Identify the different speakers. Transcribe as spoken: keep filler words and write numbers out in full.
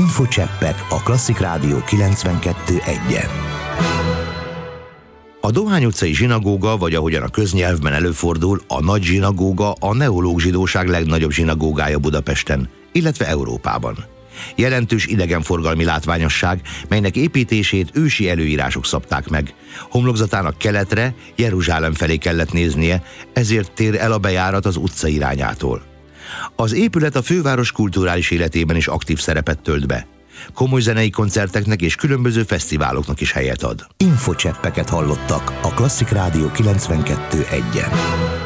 Speaker 1: Infocseppek a Klasszik Rádió kilencvenkettő egyen. A Dohány utcai zsinagóga, vagy ahogyan a köznyelvben előfordul, a nagy zsinagóga a neológ zsidóság legnagyobb zsinagógája Budapesten, illetve Európában. Jelentős idegenforgalmi látványosság, melynek építését ősi előírások szabták meg. Homlokzatának keletre, Jeruzsálem felé kellett néznie, ezért tér el a bejárat az utca irányától. Az épület a főváros kulturális életében is aktív szerepet tölt be. Komoly zenei koncerteknek és különböző fesztiváloknak is helyet ad. Infocseppeket hallottak a Klasszik Rádió kilencvenkettő egyen.